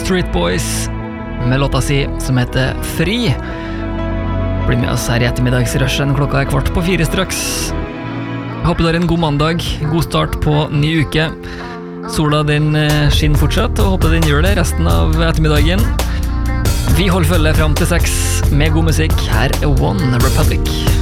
Backstreet Boys med låta si som heter Fri. Bli med oss her i ettermiddagsrushen, klokka 3:15 straks. Håper du har en god mandag, god start på ny uke. Sola den skinner fortsatt, og håper den gjør det resten av ettermiddagen. Vi holder følge frem til 6 med god musikk. Her er One Republic.